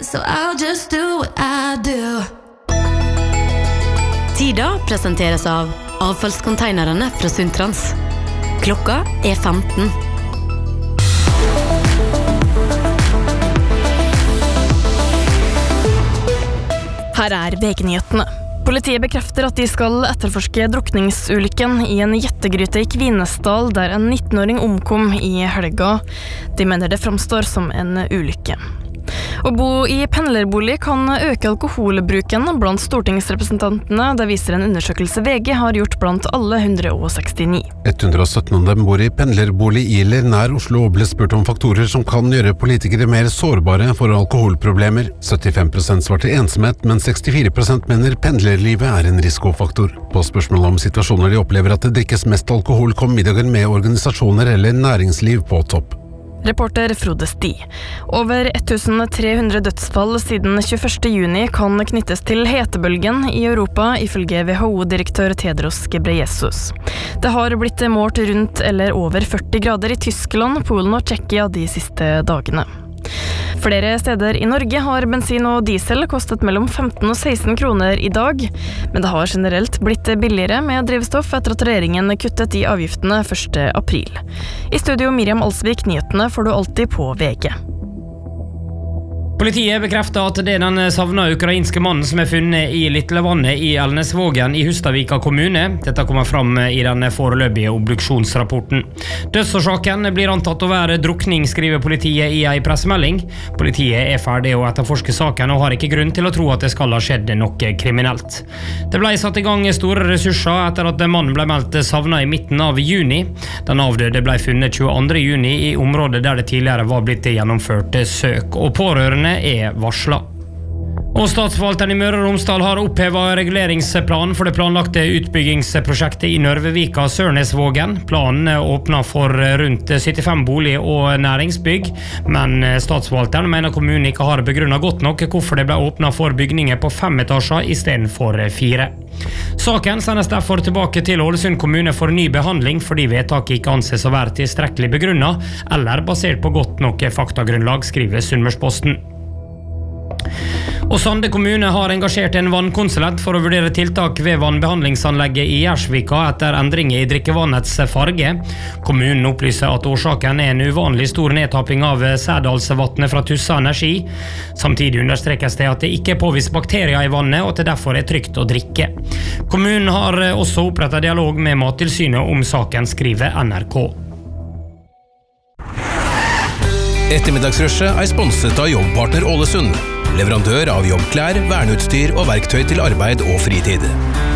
so I'll just do what I do. Tida presenteres av avfallskonteinerne fra Sundtrans. Klokka 15. Her VG-nyhetene. Politiet bekrefter at de skal etterforske drukningsulykken i en jettegryte i Kvinesdal, der en 19-åring omkom i helga. De mener det framstår som en ulykke. Å bo i pendlerbolig kan øke alkoholbruken blant stortingsrepresentantene. Det viser en undersøkelse VG har gjort blant alle 169. 117 av dem bor i pendlerbolig i eller nær Oslo og ble spurt om faktorer som kan gjøre politikere mer sårbare for alkoholproblemer. 75% svarte ensomhet, men 64% mener pendlerlivet er en risikofaktor. På spørsmål om situasjoner de opplever at det drikkes mest alkohol, kom middager med organisasjoner eller næringsliv på topp. Reporter Frode Sti. Over 1300 dødsfall siden 21. juni kan knyttes til hetebølgen i Europa, ifølge WHO-direktør Tedros Ghebreyesus. Det har blitt målt rundt eller over 40 grader i Tyskland, Polen og Tsjekkia de siste dagene. Flere steder i Norge har bensin og diesel kostet mellom 15 og 16 kroner i dag, men det har generelt blitt billigere med drivstoff etter at regjeringen kuttet i avgiftene 1. april. I studio Miriam Alsvik, nyhetene får du alltid på VG. Politiet bekrefter at det er den savna ukrainske mannen som er funnet i Littlevannet i Elnesvågen i Hustadvika kommune. Dette kommer fram i den foreløpige obduksjonsrapporten. Dødsårsaken blir antatt å være drukning, skriver politiet i en pressemelding. Politiet er ferdig å etterforske saken og har ikke grunn til å tro at det skal ha skjedd noe kriminelt. Det ble satt i gang store ressurser etter at mannen ble meldt savna i midten av juni. Den avdøde ble funnet 22. juni i området der det tidligere var blitt gjennomført søk, og pårørende er varslet. Og statsforvalteren i Møre og Romsdal har opphevet reguleringsplanen for det planlagte utbyggingsprosjektet i Nørvevika Sørnesvågen. Planen åpner for rundt 75 bolig- og næringsbygg, men statsforvalteren mener kommunen ikke har begrunnet godt nok hvorfor det ble åpnet for bygninger på 5 etasjer i stedet for 4. Saken sendes derfor tilbake til Ålesund kommune for ny behandling, fordi vedtaket ikke anses å være tilstrekkelig begrunnet, eller basert på godt nok faktagrunnlag, skriver Sunnmørsposten. Og Sande kommune har engasjert en vannkonsulent for å vurdere tiltak ved vannbehandlingsanlegget i Gjersvika etter endringer i drikkevannets farge. Kommunen opplyser at årsaken er en uvanlig stor nedtapping av Sædalsvatnet fra Tussa Energi. Samtidig understrekes det at det ikke er påvist bakterier i vannet, og at det derfor er trygt å drikke. Kommunen har også opprettet dialog med Mattilsynet om saken, skriver NRK. Ettermiddagsrushet er sponset av Jobbpartner Ålesund, leverandør av jobbklær, verneutstyr og verktøy til arbeid og fritid.